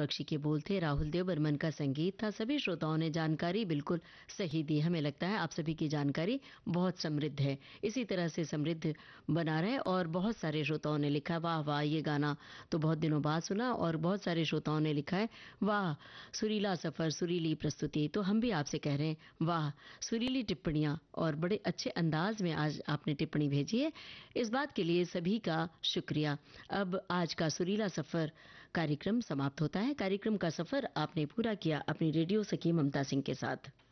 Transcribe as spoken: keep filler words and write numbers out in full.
बख्शी के बोल थे, राहुल देव बर्मन का संगीत था। सभी श्रोताओं ने जानकारी बिल्कुल सही दी। हमें लगता है आप सभी की जानकारी बहुत समृद्ध है, इसी तरह से समृद्ध बना रहे। और बहुत सारे श्रोताओं ने लिखा, वाह वाह, ये गाना तो बहुत दिनों बाद सुना। और बहुत सारे श्रोताओं ने लिखा है, वाह सुरीला सफर, सुरीली प्रस्तुति। तो हम भी आपसे कह रहे हैं, वाह सुरीली टिप्पणियां, और बड़े अच्छे अंदाज में आज आपने टिप्पणी भेजी है। इस बात के लिए सभी का शुक्रिया। अब आज का सुरीला सफर कार्यक्रम समाप्त होता है। कार्यक्रम का सफर आपने पूरा किया अपनी रेडियो सखी ममता सिंह के साथ।